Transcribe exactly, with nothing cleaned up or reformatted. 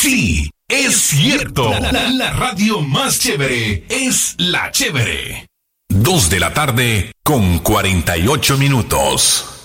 Sí, es cierto. La, la, la radio más chévere es La Chévere. Dos de la tarde con cuarenta y ocho minutos.